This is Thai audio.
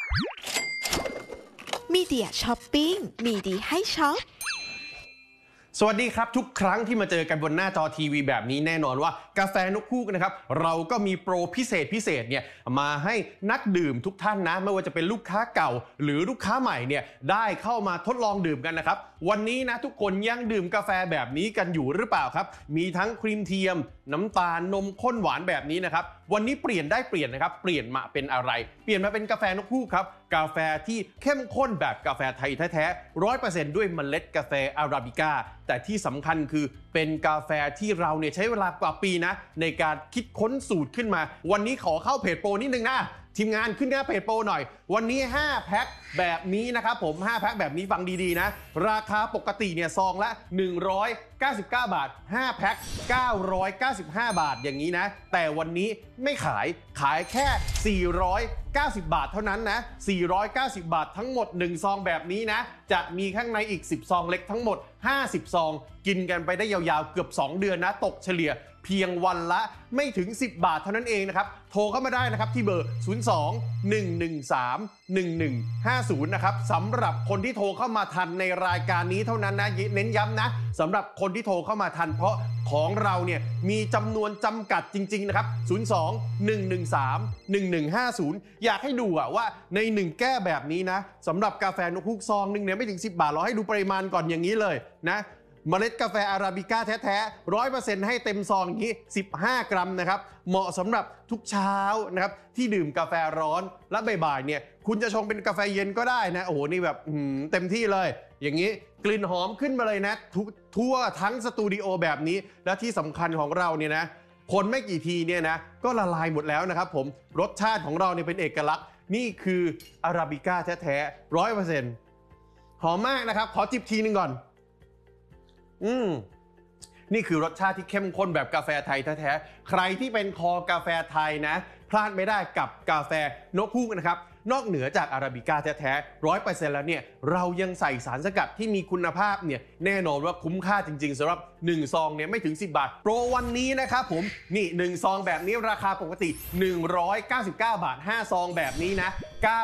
มีเดียช้อปปิ้งมีดีให้ช็อปสวัสดีครับทุกครั้งที่มาเจอกันบนหน้าจอทีวีแบบนี้แน่นอนว่ากาแฟนกฮูกนะครับเราก็มีโปรพิเศษเนี่ยมาให้นักดื่มทุกท่านนะไม่ว่าจะเป็นลูกค้าเก่าหรือลูกค้าใหม่เนี่ยได้เข้ามาทดลองดื่มกันนะครับวันนี้นะทุกคนยังดื่มกาแฟแบบนี้กันอยู่หรือเปล่าครับมีทั้งครีมเทียมน้ำตาลนมข้นหวานแบบนี้นะครับวันนี้เปลี่ยนนะครับเปลี่ยนมาเป็นอะไรเปลี่ยนมาเป็นกาแฟนกฮูกครับกาแฟที่เข้มข้นแบบกาแฟไทยแท้ๆ 100% ด้วยเมล็ดกาแฟอาราบิก้าแต่ที่สำคัญคือเป็นกาแฟที่เราเนี่ยใช้เวลากว่าปีนะในการคิดค้นสูตรขึ้นมาวันนี้ขอเข้าเพจโปรนิดนึงนะทีมงานขึ้นหน้าเพจโปรหน่อยวันนี้5แพ็คแบบนี้นะครับผม5แพ็คแบบนี้ฟังดีๆนะราคาปกติเนี่ยซองละ199 บาท5แพ็ค995 บาทอย่างนี้นะแต่วันนี้ไม่ขายแค่490 บาทเท่านั้นนะ490 บาททั้งหมด1ซองแบบนี้นะจะมีข้างในอีก10ซองเล็กทั้งหมด50ซองกินกันไปได้ยาวๆเกือบ2เดือนนะตกเฉลี่ยเพียงวันละไม่ถึง10บาทเท่านั้นเองนะครับโทรเข้ามาได้นะครับที่เบอร์02-113-1150นะครับสำหรับคนที่โทรเข้ามาทันในรายการนี้เท่านั้นนะเน้นย้ำนะสำหรับคนที่โทรเข้ามาทันเพราะของเราเนี่ยมีจำนวนจำกัดจริงๆนะครับ02-113-1150อยากให้ดูว่าใน1แก้วแบบนี้นะสำหรับกาแฟนกฮูกซองนึงเนี่ยไม่ถึง10บาทเราให้ดูปริมาณก่อนอย่างนี้เลยนะเมล็ดกาแฟอาราบิก้าแท้ๆ 100% ให้เต็มซองอย่างนี้15 กรัมนะครับเหมาะสำหรับทุกเช้านะครับที่ดื่มกาแฟร้อนและบ่ายๆเนี่ยคุณจะชงเป็นกาแฟเย็นก็ได้นะโอ้โหนี่แบบเต็มที่เลยอย่างนี้กลิ่นหอมขึ้นมาเลยนะทั่วทั้งสตูดิโอแบบนี้และที่สำคัญของเราเนี่ยนะคนไม่กี่ทีเนี่ยนะก็ละลายหมดแล้วนะครับผมรสชาติของเราเนี่ยเป็นเอกลักษณ์นี่คืออาราบิก้าแท้ๆ 100% หอมมากนะครับขอจิบทีนึงก่อนนี่คือรสชาติที่เข้มข้นแบบกาแฟไทยแท้ๆใครที่เป็นคอกาแฟไทยนะพลาดไม่ได้กับกาแฟนกฮูกนะครับนอกเหนือจากอาราบิก้าแท้ๆ 100% แล้วเนี่ยเรายังใส่สารสกัดที่มีคุณภาพเนี่ยแน่นอนว่าคุ้มค่าจริงๆสำหรับ1ซองเนี่ยไม่ถึง10บาทโปรวันนี้นะครับผมนี่1ซองแบบนี้ราคาปกติ199 บาท5ซองแบบนี้นะ